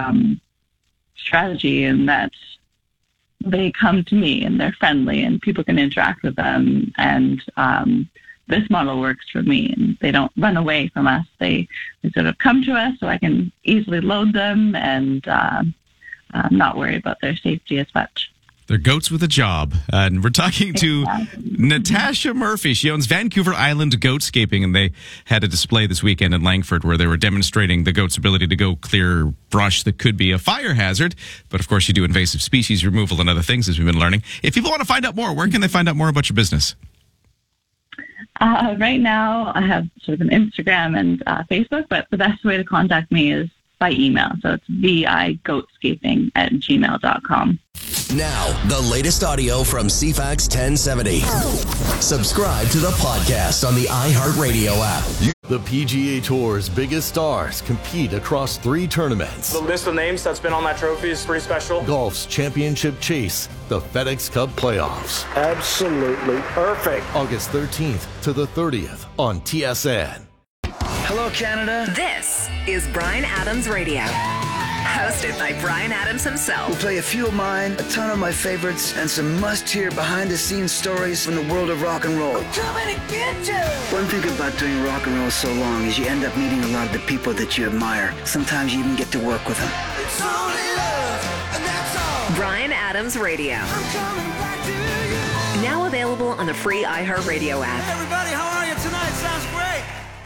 Speaker 24: strategy in that they come to me and they're friendly and people can interact with them. And this model works for me, and they don't run away from us. They sort of come to us so I can easily load them and not worry about their safety as much.
Speaker 3: They're goats with a job. And we're talking to Natasha Murphy. She owns Vancouver Island Goatscaping, and they had a display this weekend in Langford where they were demonstrating the goat's ability to go clear brush that could be a fire hazard. But, of course, you do invasive species removal and other things, as we've been learning. If people want to find out more, where can they find out more about your business?
Speaker 24: Right now, I have sort of an Instagram and Facebook, but the best way to contact me is by email. So it's vigoatscaping@gmail.com.
Speaker 13: Now, the latest audio from CFAX 1070. Subscribe to the podcast on the iHeartRadio app.
Speaker 6: The PGA Tour's biggest stars compete across 3 tournaments.
Speaker 10: The list of names that's been on that trophy is pretty special.
Speaker 6: Golf's championship chase, the FedEx Cup playoffs.
Speaker 11: Absolutely perfect.
Speaker 6: August 13th to the 30th on TSN.
Speaker 12: Hello, Canada.
Speaker 14: This is Bryan Adams Radio. Hosted by Bryan Adams himself.
Speaker 12: We'll play a few of mine, a ton of my favorites, and some must-hear behind-the-scenes stories from the world of rock and roll.
Speaker 14: I'm coming to get you!
Speaker 12: One thing about doing rock and roll so long is you end up meeting a lot of the people that you admire. Sometimes you even get to work with them.
Speaker 14: It's only love, and that's all. Bryan Adams Radio. I'm coming back to you. Now available on the free iHeartRadio app.
Speaker 12: Hey everybody, how are you tonight? Sounds great.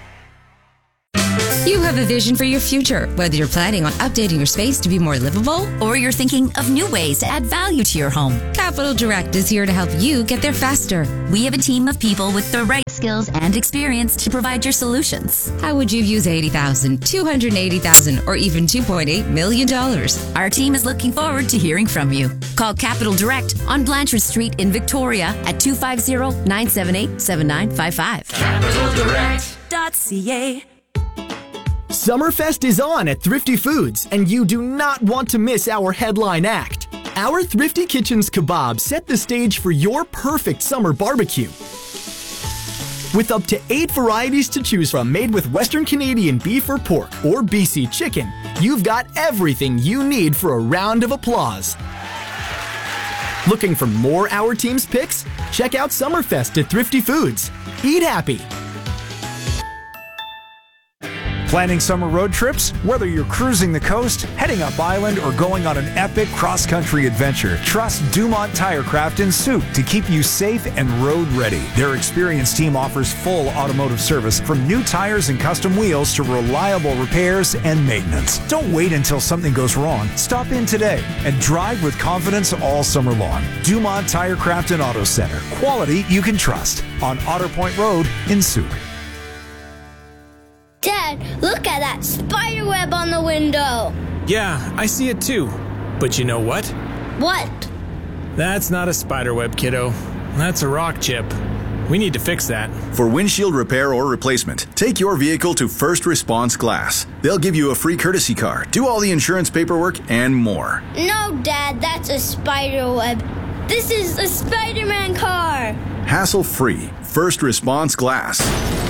Speaker 20: You have a vision for your future, whether you're planning on updating your space to be more livable
Speaker 25: or you're thinking of new ways to add value to your home.
Speaker 20: Capital Direct is here to help you get there faster.
Speaker 25: We have a team of people with the right skills and experience to provide your solutions.
Speaker 20: How would you use $80,000, $280,000, or even $2.8 million?
Speaker 25: Our team is looking forward to hearing from you. Call Capital Direct on Blanchard Street in Victoria at 250-978-7955.
Speaker 20: CapitalDirect.ca.
Speaker 28: Summerfest is on at Thrifty Foods, and you do not want to miss our headline act. Our Thrifty Kitchens kebab set the stage for your perfect summer barbecue. With up to 8 varieties to choose from made with Western Canadian beef or pork or BC chicken, you've got everything you need for a round of applause. Looking for more Our Team's picks? Check out Summerfest at Thrifty Foods. Eat happy.
Speaker 29: Planning summer road trips? Whether you're cruising the coast, heading up island, or going on an epic cross-country adventure, trust Dumont Tirecraft in Soup to keep you safe and road ready. Their experienced team offers full automotive service from new tires and custom wheels to reliable repairs and maintenance. Don't wait until something goes wrong. Stop in today and drive with confidence all summer long. Dumont Tirecraft and Auto Center. Quality you can trust on Otter Point Road in Soup.
Speaker 30: Dad, look at that spider web on the window.
Speaker 31: Yeah, I see it too. But you know what?
Speaker 30: What?
Speaker 31: That's not a spider web, kiddo. That's a rock chip. We need to fix that.
Speaker 32: For windshield repair or replacement, take your vehicle to First Response Glass. They'll give you a free courtesy car, do all the insurance paperwork, and more.
Speaker 30: No, Dad, that's a spider web. This is a Spider-Man car.
Speaker 32: Hassle-free. First Response Glass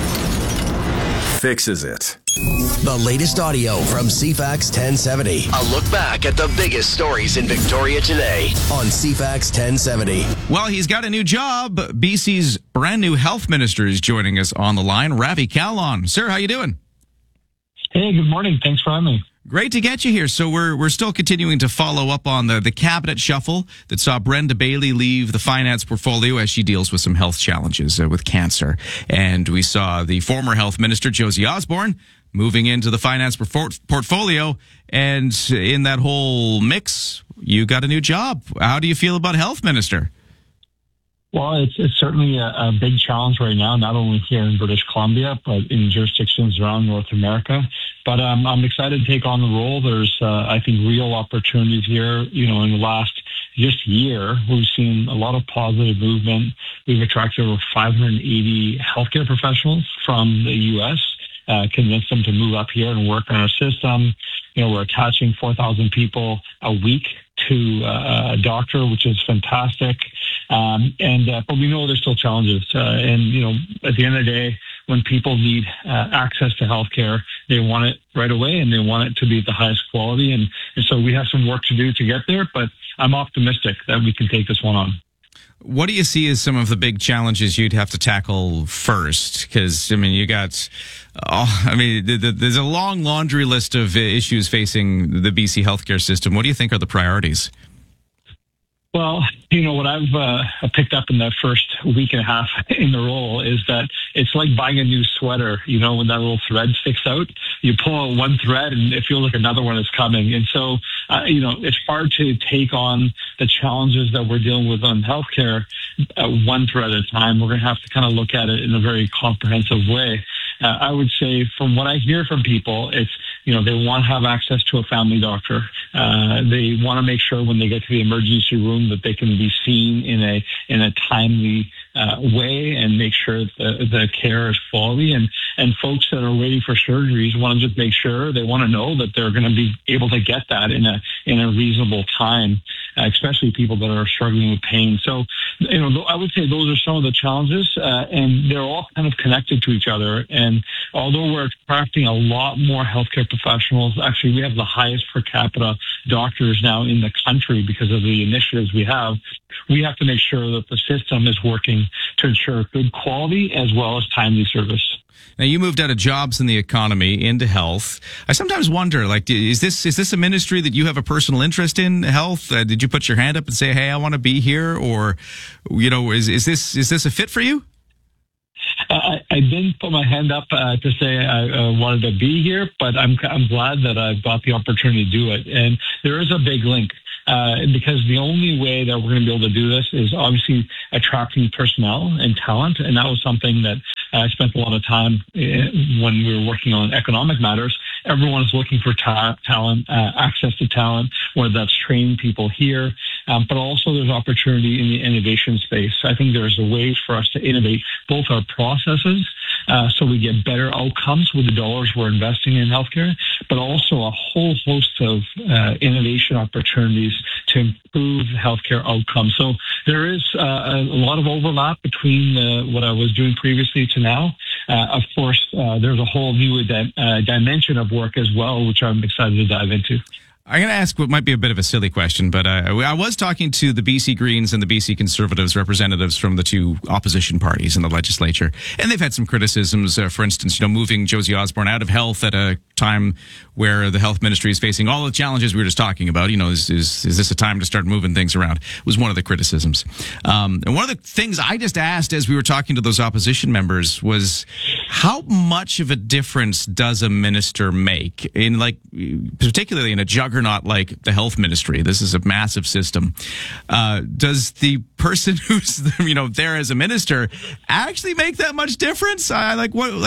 Speaker 32: fixes it.
Speaker 13: The latest audio from CFAX 1070. A look back at the biggest stories in Victoria today on CFAX 1070.
Speaker 3: Well, he's got a new job. BC's brand new health minister is joining us on the line, Ravi Kahlon. Sir, how you doing?
Speaker 33: Hey, good morning. Thanks for having me.
Speaker 3: Great to get you here. So we're still continuing to follow up on the cabinet shuffle that saw Brenda Bailey leave the finance portfolio as she deals with some health challenges with cancer. And we saw the former health minister, Josie Osborne, moving into the finance portfolio. And in that whole mix, you got a new job. How do you feel about health minister?
Speaker 33: Well, it's certainly a big challenge right now, not only here in British Columbia, but in jurisdictions around North America. But I'm excited to take on the role. There's, I think, real opportunities here. You know, in the last just year, we've seen a lot of positive movement. We've attracted over 580 healthcare professionals from the U.S., convinced them to move up here and work on our system. You know, we're attaching 4,000 people a week to a doctor, which is fantastic. But we know there's still challenges. And, you know, at the end of the day, when people need access to healthcare, they want it right away and they want it to be at the highest quality. And so we have some work to do to get there, but I'm optimistic that we can take this one on.
Speaker 3: What do you see as some of the big challenges you'd have to tackle first? Because, I mean, you got, there's a long laundry list of issues facing the BC healthcare system. What do you think are the priorities?
Speaker 33: Well, you know, what I've picked up in the first week and a half in the role is that it's like buying a new sweater. You know, when that little thread sticks out, you pull out one thread and it feels like another one is coming. And so, you know, it's hard to take on the challenges that we're dealing with on healthcare one thread at a time. We're going to have to kind of look at it in a very comprehensive way. I would say from what I hear from people, it's they want to have access to a family doctor. They want to make sure when they get to the emergency room that they can be seen in a timely way and make sure that the care is quality. And folks that are waiting for surgeries want to just make sure, they want to know that they're going to be able to get that in a reasonable time, especially people that are struggling with pain. So, I would say those are some of the challenges, and they're all kind of connected to each other. And although we're attracting a lot more healthcare professionals, actually we have the highest per capita doctors now in the country because of the initiatives we have to make sure that the system is working to ensure good quality as well as timely service.
Speaker 3: Now, you moved out of jobs in the economy into health. I sometimes wonder, is this a ministry that you have a personal interest in, health? Did you put your hand up and say, hey, I want to be here? Or, is this a fit for you?
Speaker 33: I didn't put my hand up to say I wanted to be here, but I'm glad that I've got the opportunity to do it. And there is a big link. Because the only way that we're going to be able to do this is obviously attracting personnel and talent. And that was something that I spent a lot of time when we were working on economic matters. Everyone is looking for talent, access to talent, whether that's training people here, but also there's opportunity in the innovation space. I think there's a way for us to innovate both our processes so we get better outcomes with the dollars we're investing in healthcare, but also a whole host of innovation opportunities to improve healthcare outcomes. So there is a lot of overlap between what I was doing previously to now. Of course, there's a whole new dimension of work as well, which I'm excited to dive into.
Speaker 3: I'm going to ask what might be a bit of a silly question, but I was talking to the BC Greens and the BC Conservatives representatives from the two opposition parties in the legislature, and they've had some criticisms. For instance, moving Josie Osborne out of health at a time where the health ministry is facing all the challenges we were just talking about. Is this a time to start moving things around? Was one of the criticisms. And one of the things I just asked as we were talking to those opposition members was, how much of a difference does a minister make in, particularly in a juggernaut like the health ministry? This is a massive system. Does the person who's there as a minister actually make that much difference? How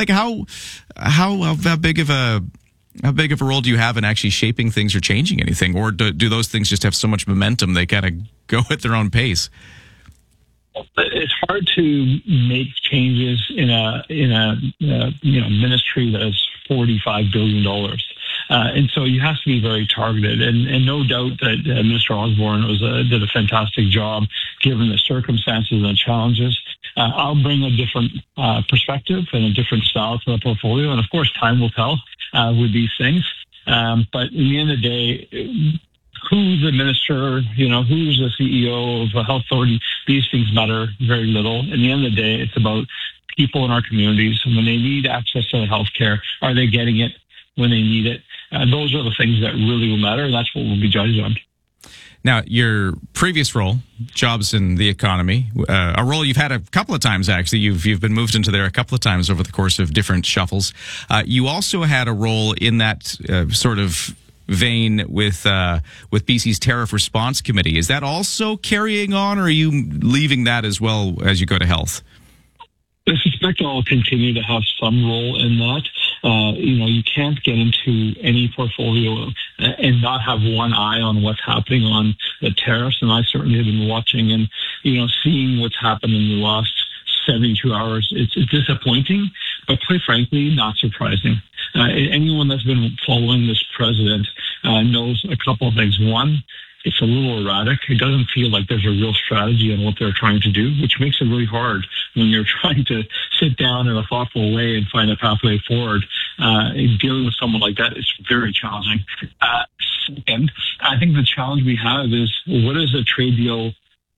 Speaker 3: big of a role do you have in actually shaping things or changing anything, or do those things just have so much momentum they kind of go at their own pace?
Speaker 33: It's hard to make changes in a ministry that is $45 billion. And so you have to be very targeted. And no doubt that Minister Osborne did a fantastic job given the circumstances and the challenges. I'll bring a different perspective and a different style to the portfolio. And of course, time will tell with these things. But in the end of the day, who's the minister, who's the CEO of a health authority, these things matter very little. In the end of the day, it's about people in our communities. And when they need access to health care, are they getting it when they need it? Those are the things that really will matter. And that's what we'll be judged on.
Speaker 3: Now, your previous role, jobs in the economy, a role you've had a couple of times, actually. You've been moved into there a couple of times over the course of different shuffles. You also had a role in that sort of vein with BC's Tariff Response Committee. Is that also carrying on, or are you leaving that as well as you go to health?
Speaker 33: I suspect I'll continue to have some role in that. You can't get into any portfolio and not have one eye on what's happening on the tariffs. And I certainly have been watching and, seeing what's happened in the last 72 hours. It's disappointing, but quite frankly, not surprising. Anyone that's been following this president knows a couple of things. One, it's a little erratic. It doesn't feel like there's a real strategy on what they're trying to do, which makes it really hard when you're trying to sit down in a thoughtful way and find a pathway forward. Dealing with someone like that is very challenging. Second, I think the challenge we have is, what does a trade deal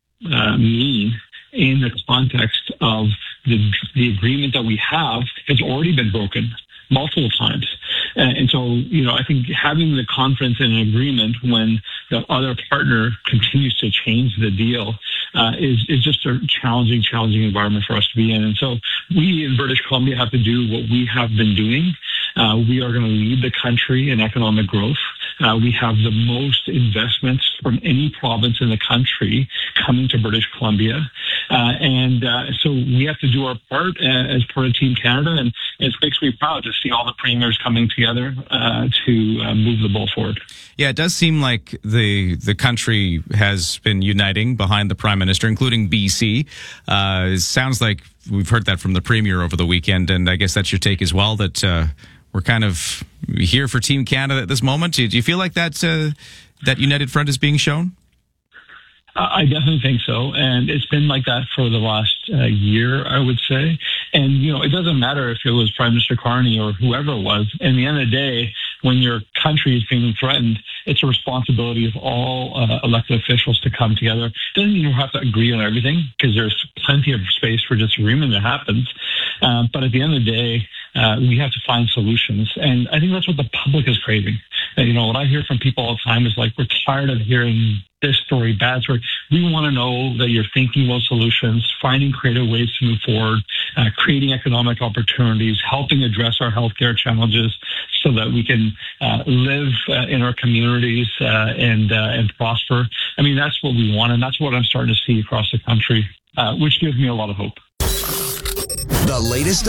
Speaker 33: mean in the context of the agreement that we have has already been broken multiple times. And so, I think having the confidence in an agreement when the other partner continues to change the deal is just a challenging environment for us to be in. And so we in British Columbia have to do what we have been doing. We are going to lead the country in economic growth. We have the most investments from any province in the country coming to British Columbia. So we have to do our part as part of Team Canada, and it makes me proud to see all the premiers coming together to move the ball forward.
Speaker 3: Yeah, it does seem like the country has been uniting behind the Prime Minister, including BC. It sounds like we've heard that from the Premier over the weekend, and I guess that's your take as well, that we're kind of here for Team Canada at this moment. Do you feel like that united front is being shown?
Speaker 33: I definitely think so, and it's been like that for the last year, I would say. And, it doesn't matter if it was Prime Minister Carney or whoever it was. In the end of the day, when your country is being threatened, it's a responsibility of all elected officials to come together. It doesn't mean you have to agree on everything, because there's plenty of space for disagreement that happens. But at the end of the day, we have to find solutions. And I think that's what the public is craving. What I hear from people all the time is like, we're tired of hearing this story, bad story. We want to know that you're thinking about solutions, finding creative ways to move forward, creating economic opportunities, helping address our healthcare challenges so that we can live in our communities and prosper. I mean, that's what we want, and that's what I'm starting to see across the country, which gives me a lot of hope.
Speaker 13: The latest